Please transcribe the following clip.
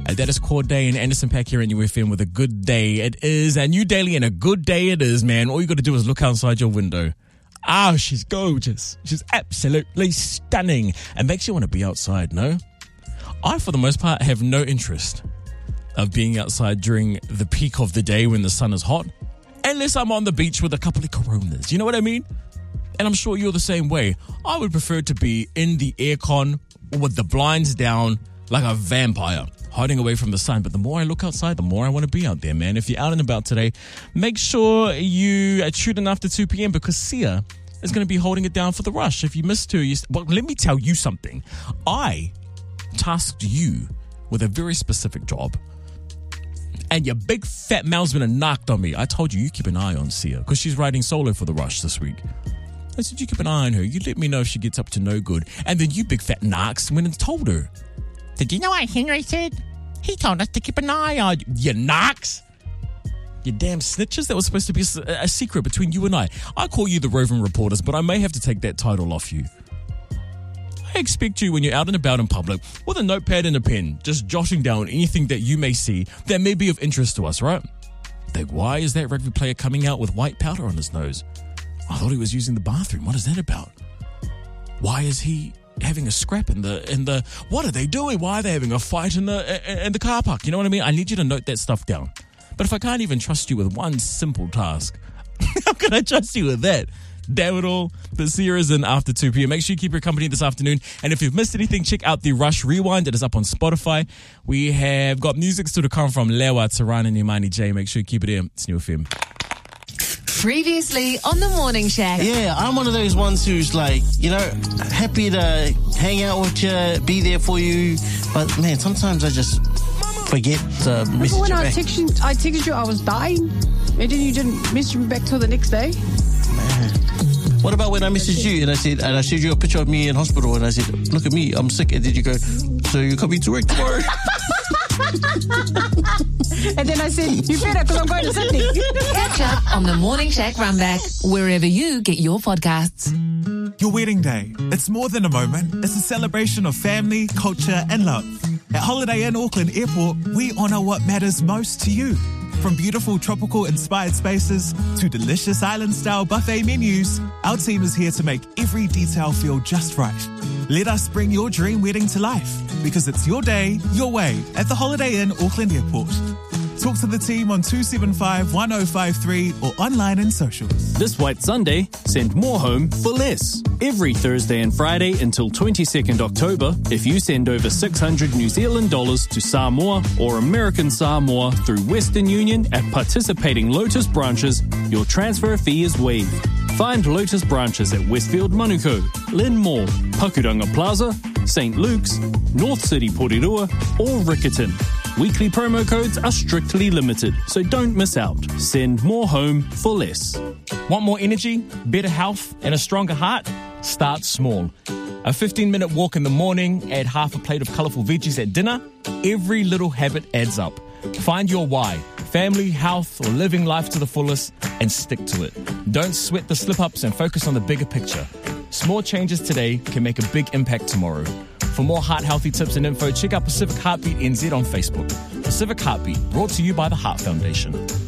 That is Corday and Anderson Paak here in UFM with a good day. It is a new daily and a good day it is, man. All you got to do is look outside your window. Ah, she's gorgeous. She's absolutely stunning. And makes you want to be outside, no? I, for the most part, have no interest of being outside during the peak of the day when the sun is hot. Unless I'm on the beach with a couple of Coronas. You know what I mean? And I'm sure you're the same way. I would prefer to be in the aircon with the blinds down like a vampire, hiding away from the sun. But the more I look outside, the more I want to be out there, man. If you're out and about today, make sure you tune in after 2 p.m. because Sia is going to be holding it down for the rush. If you missed her, well, let me tell you something. I tasked you with a very specific job. And your big fat mouth's been knocked on me. I told you keep an eye on Sia because she's riding solo for the rush this week. I said, you keep an eye on her. You let me know if she gets up to no good. And then you big fat knocks went and told her. Did you know what Henry said? He told us to keep an eye on you knocks. You damn snitches. That was supposed to be a secret between you and I. I call you the roving reporters, but I may have to take that title off you. I expect you when you're out and about in public with a notepad and a pen, just jotting down anything that you may see that may be of interest to us, right? Like, why is that rugby player coming out with white powder on his nose? I thought he was using the bathroom. What is that about? Why is he having a scrap in the what are they doing? Why are they having a fight in the car park? You know what I mean? I need you to note that stuff down. But if I can't even trust you with one simple task, how can I trust you with that? Damn it all. The Sia is in after 2 p.m. Make sure you keep your company this afternoon. And if you've missed anything, check out the Rush Rewind. It is up on Spotify. We have got music still to come from Lewa, Taran, and Imani J. Make sure you keep it in. It's New FM. Previously on the Morning Shack. Yeah, I'm one of those ones who's like, you know, happy to hang out with you, be there for you. But man, sometimes I just forget to message you when back. I texted you I was dying, and then you didn't message me back till the next day. Man. What about when I messaged you and I showed you a picture of me in hospital and I said, look at me, I'm sick. And then you go, so you're coming to work tomorrow? And then I said, you better because I'm going to Sydney. Catch up on the Morning Shack Runback, wherever you get your podcasts. Your wedding day. It's more than a moment. It's a celebration of family, culture and love. At Holiday Inn Auckland Airport, we honour what matters most to you. From beautiful tropical-inspired spaces to delicious island-style buffet menus, our team is here to make every detail feel just right. Let us bring your dream wedding to life, because it's your day, your way, at the Holiday Inn Auckland Airport. Talk to the team on 275-1053 or online and socials. This White Sunday, send more home for less. Every Thursday and Friday until 22nd October, if you send over 600 New Zealand dollars to Samoa or American Samoa through Western Union at participating Lotus branches, your transfer fee is waived. Find Lotus branches at Westfield Manukau, Linmore, Pakuranga Plaza, St. Luke's, North City Porirua or Riccarton. Weekly promo codes are strictly limited, so don't miss out. Send more home for less. Want more energy, better health, and a stronger heart? Start small. A 15-minute walk in the morning, add half a plate of colourful veggies at dinner. Every little habit adds up. Find your why. Family, health, or living life to the fullest, and stick to it. Don't sweat the slip-ups and focus on the bigger picture. Small changes today can make a big impact tomorrow. For more heart-healthy tips and info, check out Pacific Heartbeat NZ on Facebook. Pacific Heartbeat, brought to you by the Heart Foundation.